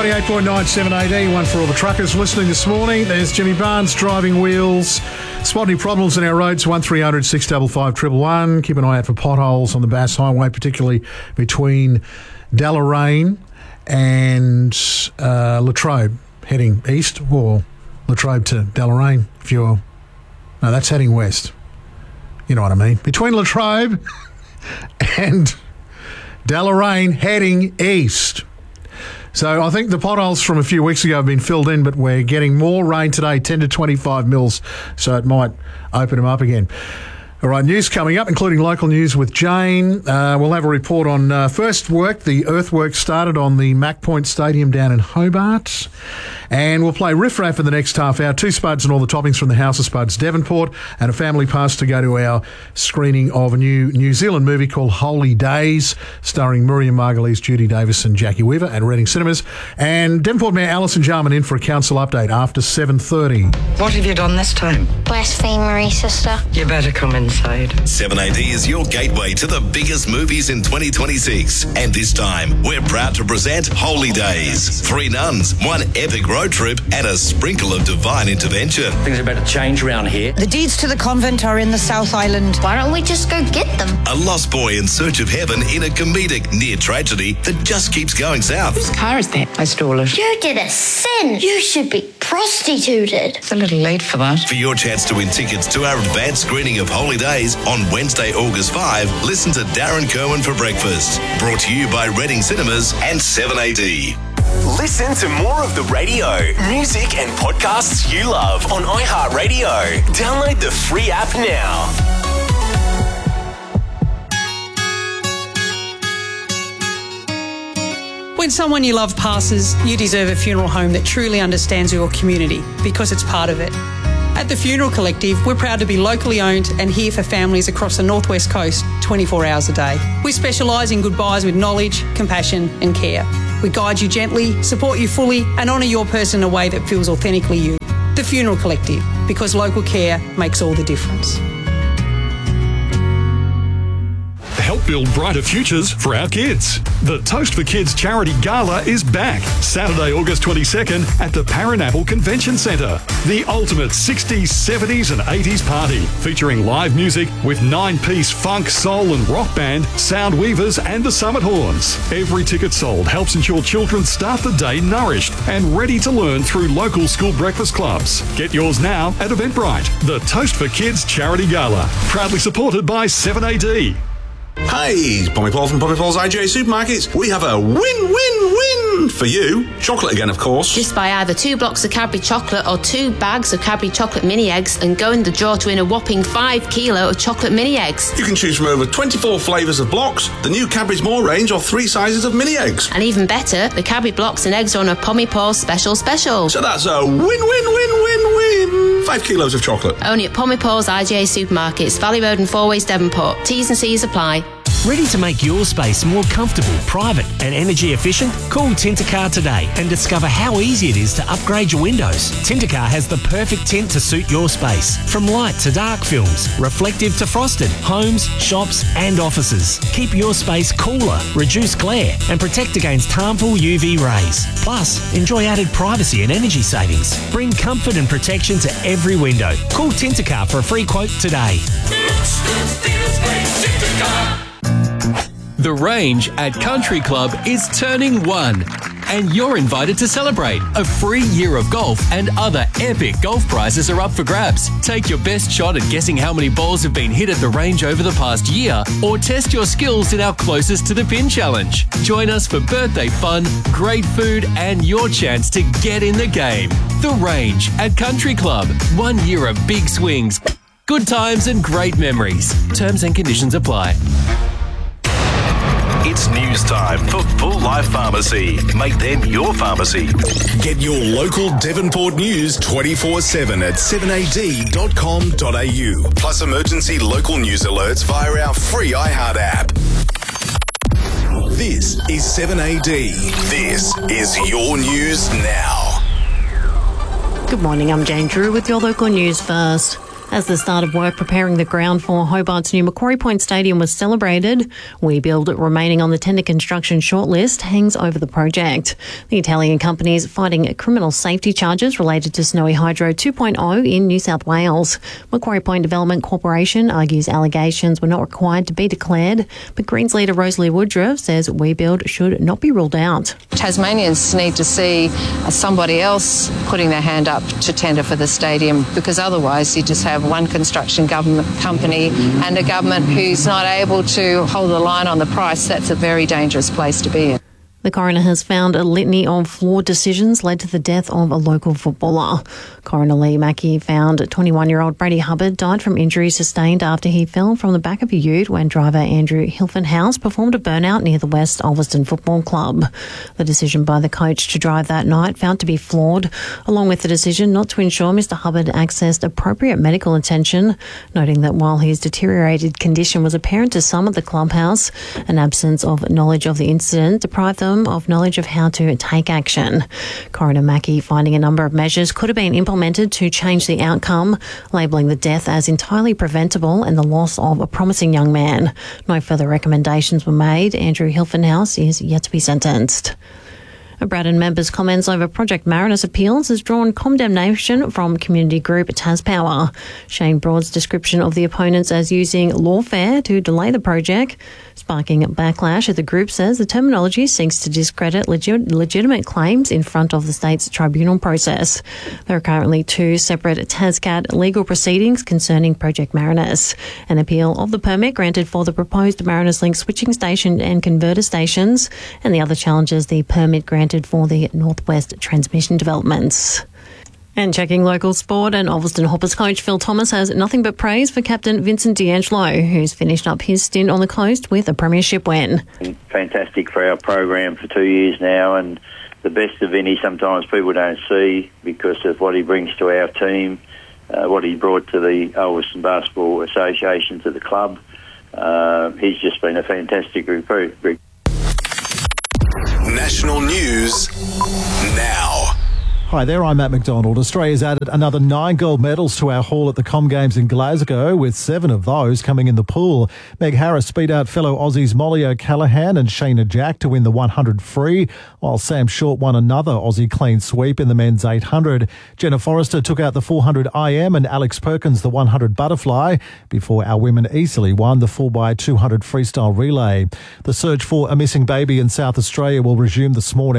98.97 AD, one for all the truckers listening this morning. There's Jimmy Barnes, Driving Wheels. Spot any problems in our roads, 1300 655 111. Keep an eye out for potholes on the Bass Highway, particularly between Deloraine and Latrobe, heading east, or Latrobe to Deloraine if you're... No, that's heading west. You know what I mean. Between Latrobe and Deloraine, heading east. So I think the potholes from a few weeks ago have been filled in, but we're getting more rain today, 10 to 25 mils, so it might open them up again. All right, news coming up, including local news with Jane. We'll have a report on first work. The earthwork started on the Mac Point Stadium down in Hobart. And we'll play Riff Raff in the next half hour. 2 spuds and all the toppings from the House of Spuds Devonport, and a family pass to go to our screening of a new New Zealand movie called Holy Days, starring Miriam Margolyes, Judy Davis and Jackie Weaver at Reading Cinemas. And Devonport Mayor Alison Jarman in for a council update after 7:30. What have you done this time? Blasphemery, sister. You better come inside. 7AD is your gateway to the biggest movies in 2026. And this time, we're proud to present Holy Days. 3 nuns, 1 epic road trip, and a sprinkle of divine intervention. Things are about to change around here. The deeds to the convent are in the South Island. Why don't we just go get them? A lost boy in search of heaven in a comedic near tragedy that just keeps going south. Whose car is that? I stole it. You did a sin. You should be prostituted. It's a little late for that. For your chance to win tickets to our advanced screening of Holy Days on Wednesday, August 5, listen to Darren Kerwin for breakfast. Brought to you by Reading Cinemas and 7AD. Listen to more of the radio, music and podcasts you love on iHeartRadio. Download the free app now. When someone you love passes, you deserve a funeral home that truly understands your community because it's part of it. At the Funeral Collective, we're proud to be locally owned and here for families across the Northwest Coast 24 hours a day. We specialise in goodbyes with knowledge, compassion and care. We guide you gently, support you fully and honour your person in a way that feels authentically you. The Funeral Collective, because local care makes all the difference. Help build brighter futures for our kids. The Toast for Kids Charity Gala is back Saturday, August 22nd at the Parinapple Convention Centre. The ultimate 60s, 70s and 80s party featuring live music with 9-piece funk, soul and rock band, Sound Weavers and the Summit Horns. Every ticket sold helps ensure children start the day nourished and ready to learn through local school breakfast clubs. Get yours now at Eventbrite. The Toast for Kids Charity Gala, proudly supported by 7AD. Hey, Pommy Paul from Pommy Paul's IGA Supermarkets. We have a win-win-win for you. Chocolate again, of course. Just buy either 2 blocks of Cadbury chocolate or 2 bags of Cadbury chocolate mini eggs and go in the draw to win a whopping 5 kilo of chocolate mini eggs. You can choose from over 24 flavours of blocks, the new Cadbury's More range, or 3 sizes of mini eggs. And even better, the Cadbury blocks and eggs are on a Pommy Paul special. So that's a win-win-win-win-win. 5 kilos of chocolate. Only at Pommy Paul's IGA Supermarkets, Valley Road and Four Ways Devonport. T's and C's apply. Ready to make your space more comfortable, private and energy efficient? Call Tintercar today and discover how easy it is to upgrade your windows. Tintercar has the perfect tint to suit your space. From light to dark films, reflective to frosted, homes, shops and offices. Keep your space cooler, reduce glare and protect against harmful UV rays. Plus, enjoy added privacy and energy savings. Bring comfort and protection to every window. Call Tintercar for a free quote today. The Range at Country Club is turning 1, and you're invited to celebrate. A free year of golf and other epic golf prizes are up for grabs. Take your best shot at guessing how many balls have been hit at the range over the past year, or test your skills in our Closest to the Pin challenge. Join us for birthday fun, great food, and your chance to get in the game. The Range at Country Club. 1 year of big swings, good times, and great memories. Terms and conditions apply. It's news time for Full Life Pharmacy. Make them your pharmacy. Get your local Devonport news 24/7 at 7ad.com.au. Plus emergency local news alerts via our free iHeart app. This is 7AD. This is your news now. Good morning, I'm Jane Drew with your local news first. As the start of work preparing the ground for Hobart's new Macquarie Point Stadium was celebrated, WeBuild, remaining on the tender construction shortlist, hangs over the project. The Italian company is fighting criminal safety charges related to Snowy Hydro 2.0 in New South Wales. Macquarie Point Development Corporation argues allegations were not required to be declared, but Greens leader Rosalie Woodruff says WeBuild should not be ruled out. Tasmanians need to see somebody else putting their hand up to tender for the stadium, because otherwise you just have one construction government company and a government who's not able to hold the line on the price. That's a very dangerous place to be in. The coroner has found a litany of flawed decisions led to the death of a local footballer. Coroner Lee Mackey found 21-year-old Brady Hubbard died from injuries sustained after he fell from the back of a ute when driver Andrew Hilfenhaus performed a burnout near the West Ulverston Football Club. The decision by the coach to drive that night found to be flawed, along with the decision not to ensure Mr Hubbard accessed appropriate medical attention, noting that while his deteriorated condition was apparent to some at the clubhouse, an absence of knowledge of the incident deprived them of knowledge of how to take action. Coroner Mackey finding a number of measures could have been implemented to change the outcome, labelling the death as entirely preventable and the loss of a promising young man. No further recommendations were made. Andrew Hilfenhaus is yet to be sentenced. Braddon members' comments over Project Marinus appeals has drawn condemnation from community group TasPower. Shane Broad's description of the opponents as using lawfare to delay the project, sparking backlash. The group says the terminology seeks to discredit legitimate claims in front of the state's tribunal process. There are currently two separate TasCat legal proceedings concerning Project Marinus. An appeal of the permit granted for the proposed Marinus Link switching station and converter stations, and the other challenges the permit granted for the Northwest transmission developments. And checking local sport, and Ulverston Hoppers coach Phil Thomas has nothing but praise for captain Vincent D'Angelo, who's finished up his stint on the coast with a premiership win. Fantastic for our program for 2 years now, and the best of Vinny sometimes people don't see because of what he brings to our team, what he brought to the Ulverston Basketball Association, to the club. He's just been a fantastic recruit. National news now. Hi there, I'm Matt McDonald. Australia's added another 9 gold medals to our haul at the Com Games in Glasgow, with 7 of those coming in the pool. Meg Harris beat out fellow Aussies Molly O'Callaghan and Shayna Jack to win the 100 free, while Sam Short won another Aussie clean sweep in the men's 800. Jenna Forrester took out the 400 IM and Alex Perkins the 100 butterfly, before our women easily won the 4x200 freestyle relay. The search for a missing baby in South Australia will resume this morning.